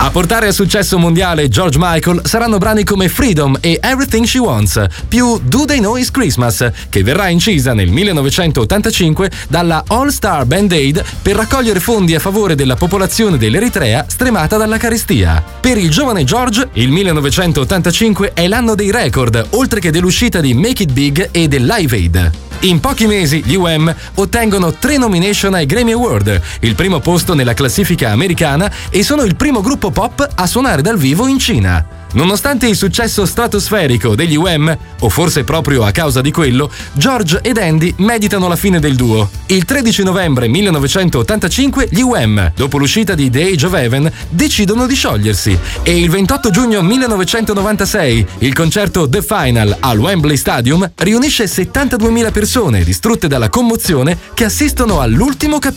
A portare al successo mondiale George Michael saranno brani come Freedom e Everything She Wants, più Do They Know It's Christmas, che verrà incisa nel 1985 dalla All Star Band Aid per raccogliere fondi a favore della popolazione dell'Eritrea stremata dalla carestia. Per il giovane George, il 1985 è l'anno dei record, oltre che dell'uscita di Make It Big e del Live Aid. In pochi mesi gli U.M. ottengono 3 nomination ai Grammy Award, il primo posto nella classifica americana e sono il primo gruppo pop a suonare dal vivo in Cina. Nonostante il successo stratosferico degli U.M., o forse proprio a causa di quello, George ed Andy meditano la fine del duo. Il 13 novembre 1985 gli U.M., dopo l'uscita di The Age of Heaven, decidono di sciogliersi e il 28 giugno 1996 il concerto The Final al Wembley Stadium riunisce 72.000 persone distrutte dalla commozione che assistono all'ultimo capitolo